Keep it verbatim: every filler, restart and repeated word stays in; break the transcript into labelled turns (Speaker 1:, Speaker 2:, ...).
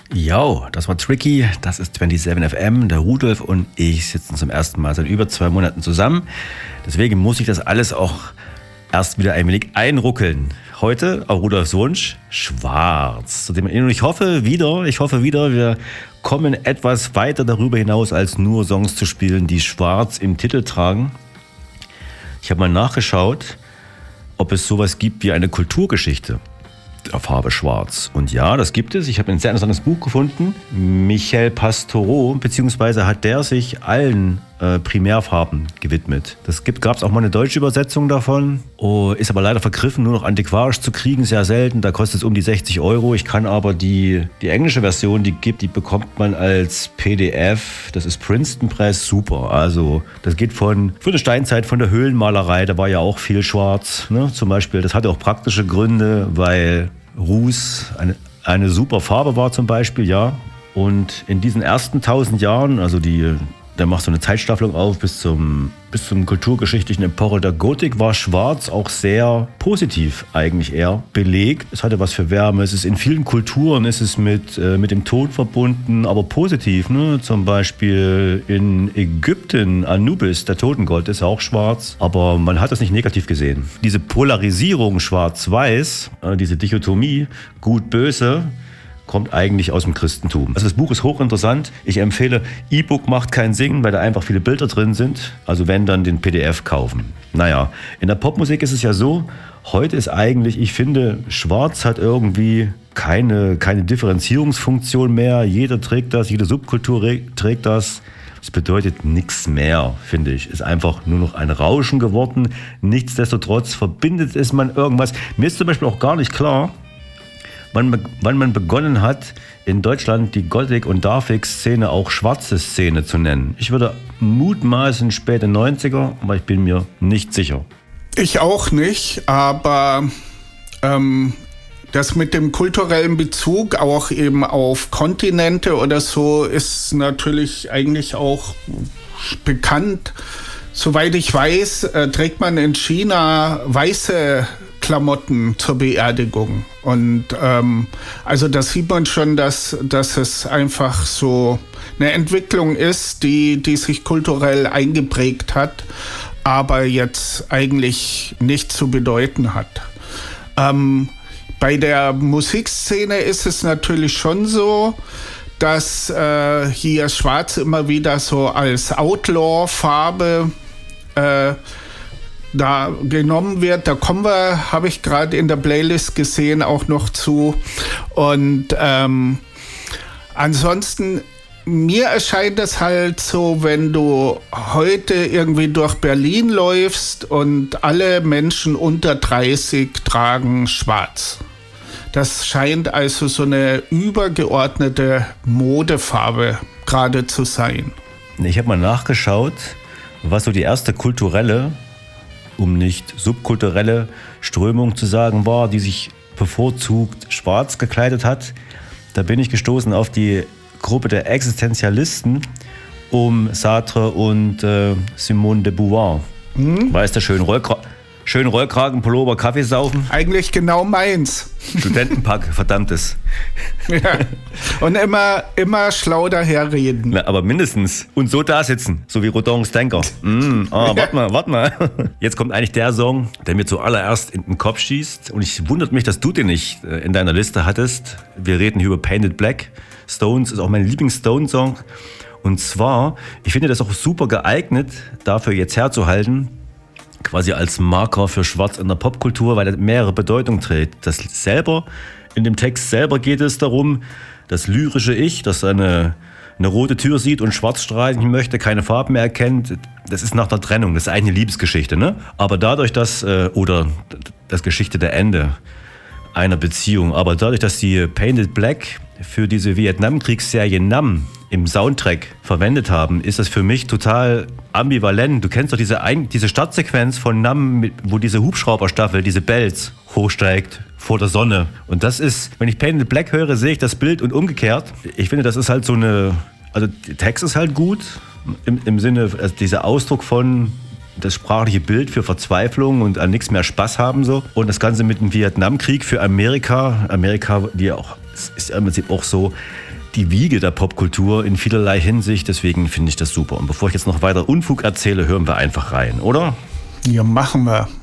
Speaker 1: Jo, das war Tricky, das ist siebenundzwanzig F M, der Rudolf und ich sitzen zum ersten Mal seit über zwei Monaten zusammen. Deswegen muss ich das alles auch erst wieder ein wenig einruckeln. Heute, auf Rudolfs Wunsch, schwarz. Und ich hoffe wieder, ich hoffe wieder, wir kommen etwas weiter darüber hinaus, als nur Songs zu spielen, die schwarz im Titel tragen. Ich habe mal nachgeschaut, ob es sowas gibt wie eine Kulturgeschichte der Farbe Schwarz. Und ja, das gibt es. Ich habe ein sehr interessantes Buch gefunden. Michel Pastoureau, beziehungsweise hat der sich allen äh, Primärfarben gewidmet. Das gab es auch mal eine deutsche Übersetzung davon. Oh, ist aber leider vergriffen, nur noch antiquarisch zu kriegen, sehr selten. Da kostet es um die sechzig Euro. Ich kann aber die, die englische Version, die gibt, die bekommt man als P D F. Das ist Princeton Press, super. Also das geht von, von der Steinzeit, von der Höhlenmalerei, da war ja auch viel schwarz. Ne? Zum Beispiel, das hatte auch praktische Gründe, weil Ruß eine, eine super Farbe war zum Beispiel, ja. Und in diesen ersten tausend Jahren, also die, der macht so eine Zeitstaffelung auf bis zum, bis zum kulturgeschichtlichen Epoche der Gotik, war Schwarz auch sehr positiv eigentlich eher belegt. Es hatte was für Wärme, es ist in vielen Kulturen, ist es mit, äh, mit dem Tod verbunden, aber positiv. Ne? Zum Beispiel in Ägypten, Anubis, der Totengott, ist auch schwarz, aber man hat das nicht negativ gesehen. Diese Polarisierung schwarz-weiß, äh, diese Dichotomie, gut-böse, kommt eigentlich aus dem Christentum. Also das Buch ist hochinteressant. Ich empfehle, E-Book macht keinen Sinn, weil da einfach viele Bilder drin sind. Also wenn, dann den P D F kaufen. Naja, in der Popmusik ist es ja so, heute ist eigentlich, ich finde, Schwarz hat irgendwie keine, keine Differenzierungsfunktion mehr. Jeder trägt das, jede Subkultur trägt das. Das bedeutet nichts mehr, finde ich. Ist einfach nur noch ein Rauschen geworden. Nichtsdestotrotz verbindet es man irgendwas. Mir ist zum Beispiel auch gar nicht klar, Wann, wann man begonnen hat, in Deutschland die Gothic- und Dark-Szene auch schwarze Szene zu nennen. Ich würde mutmaßen späte neunziger, aber ich bin mir nicht sicher.
Speaker 2: Ich auch nicht, aber ähm, das mit dem kulturellen Bezug auch eben auf Kontinente oder so ist natürlich eigentlich auch bekannt. Soweit ich weiß, äh, trägt man in China weiße Klamotten zur Beerdigung. Und ähm, also da sieht man schon, dass, dass es einfach so eine Entwicklung ist, die, die sich kulturell eingeprägt hat, aber jetzt eigentlich nichts zu bedeuten hat. Ähm, bei der Musikszene ist es natürlich schon so, dass äh, hier Schwarz immer wieder so als Outlaw-Farbe äh, da genommen wird. Da kommen wir, habe ich gerade in der Playlist gesehen, auch noch zu. Und ähm, ansonsten, mir erscheint es halt so, wenn du heute irgendwie durch Berlin läufst und alle Menschen unter dreißig tragen schwarz. Das scheint also so eine übergeordnete Modefarbe gerade zu sein.
Speaker 1: Ich habe mal nachgeschaut, was so die erste kulturelle, um nicht subkulturelle Strömung zu sagen war, die sich bevorzugt schwarz gekleidet hat. Da bin ich gestoßen auf die Gruppe der Existenzialisten um Sartre und äh, Simone de Beauvoir. Hm? Weißt du, schön, Rollkra- schön Rollkragen, Pullover, Kaffee saufen.
Speaker 2: Eigentlich genau meins.
Speaker 1: Studentenpack, verdammtes.
Speaker 2: Ja. Und immer, immer schlau daherreden.
Speaker 1: Na, aber mindestens. Und so da sitzen, so wie Rodons Denker. Mm, oh, warte mal, warte mal. Jetzt kommt eigentlich der Song, der mir zuallererst in den Kopf schießt. Und ich wundert mich, dass du den nicht in deiner Liste hattest. Wir reden hier über Painted Black. Stones ist auch mein Lieblings-Stone-Song. Und zwar, ich finde das auch super geeignet, dafür jetzt herzuhalten, quasi als Marker für Schwarz in der Popkultur, weil er mehrere Bedeutungen trägt. Das selber, in dem Text selber geht es darum, das lyrische Ich, das eine, eine rote Tür sieht und schwarz streichen möchte, keine Farben mehr erkennt. Das ist nach der Trennung, das ist eigentlich eine Liebesgeschichte, ne? Aber dadurch, dass, oder das Geschichte der Ende einer Beziehung, aber dadurch, dass die Painted Black für diese Vietnamkriegsserie Nam im Soundtrack verwendet haben, ist das für mich total ambivalent. Du kennst doch diese, Ein- diese Startsequenz von Nam, wo diese Hubschrauberstaffel, diese Bells hochsteigt vor der Sonne. Und das ist, wenn ich Painted Black höre, sehe ich das Bild und umgekehrt. Ich finde, das ist halt so eine, also der Text ist halt gut, im, im Sinne, also dieser Ausdruck von das sprachliche Bild für Verzweiflung und an nichts mehr Spaß haben so. Und das Ganze mit dem Vietnamkrieg für Amerika. Amerika, die auch, ist im Prinzip auch so die Wiege der Popkultur in vielerlei Hinsicht. Deswegen finde ich das super. Und bevor ich jetzt noch weiter Unfug erzähle, hören wir einfach rein, oder?
Speaker 2: Ja, machen wir.